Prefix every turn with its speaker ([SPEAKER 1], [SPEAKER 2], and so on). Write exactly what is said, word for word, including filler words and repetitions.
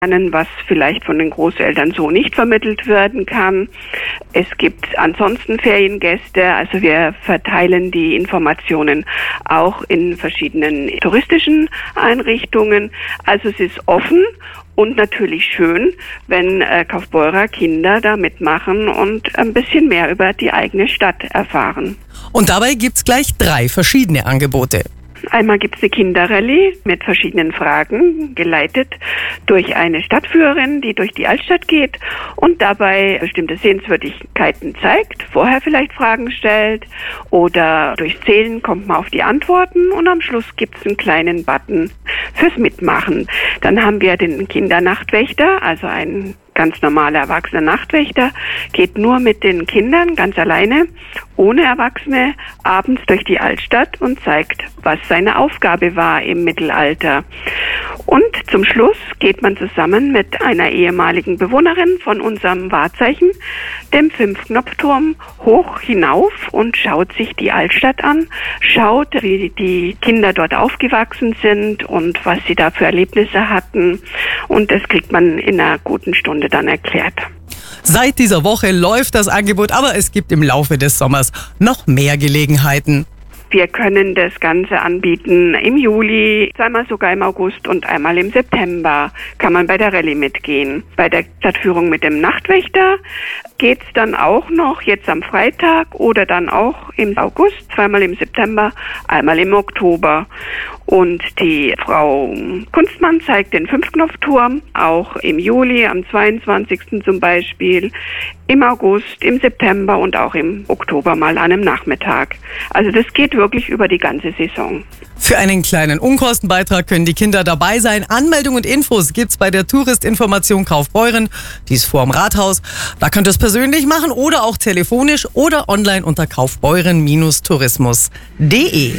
[SPEAKER 1] was vielleicht von den Großeltern so nicht vermittelt werden kann. Es gibt ansonsten Feriengäste, also wir verteilen die Informationen auch in verschiedenen touristischen Einrichtungen. Also es ist offen und natürlich schön, wenn äh, Kaufbeurer Kinder da mitmachen und ein bisschen mehr über die eigene Stadt erfahren.
[SPEAKER 2] Und dabei gibt's gleich drei verschiedene Angebote.
[SPEAKER 1] Einmal gibt es eine Kinderrallye mit verschiedenen Fragen, geleitet durch eine Stadtführerin, die durch die Altstadt geht und dabei bestimmte Sehenswürdigkeiten zeigt, vorher vielleicht Fragen stellt oder durch Zählen kommt man auf die Antworten und am Schluss gibt es einen kleinen Button fürs Mitmachen. Dann haben wir den Kindernachtwächter, also ein ganz normaler erwachsener Nachtwächter, geht nur mit den Kindern ganz alleine, ohne Erwachsene, abends durch die Altstadt und zeigt, was seine Aufgabe war im Mittelalter. Und zum Schluss geht man zusammen mit einer ehemaligen Bewohnerin von unserem Wahrzeichen, dem Fünfknopfturm, hoch hinauf und schaut sich die Altstadt an, schaut, wie die Kinder dort aufgewachsen sind und was sie da für Erlebnisse hatten. Und das kriegt man in einer guten Stunde dann erklärt.
[SPEAKER 2] Seit dieser Woche läuft das Angebot, aber es gibt im Laufe des Sommers noch mehr Gelegenheiten.
[SPEAKER 1] Wir können das Ganze anbieten im Juli, zweimal sogar im August und einmal im September kann man bei der Rallye mitgehen. Bei der Stadtführung mit dem Nachtwächter geht's dann auch noch jetzt am Freitag oder dann auch im August, zweimal im September, einmal im Oktober. Und die Frau Kunstmann zeigt den Fünfknopfturm auch im Juli, am zweiundzwanzigsten zum Beispiel, im August, im September und auch im Oktober mal an einem Nachmittag. Also das geht wirklich über die ganze Saison.
[SPEAKER 2] Für einen kleinen Unkostenbeitrag können die Kinder dabei sein. Anmeldung und Infos gibt's bei der Touristinformation Kaufbeuren. Die ist vor dem Rathaus. Da könnt ihr es persönlich machen oder auch telefonisch oder online unter kaufbeuren Tourismus punkt de.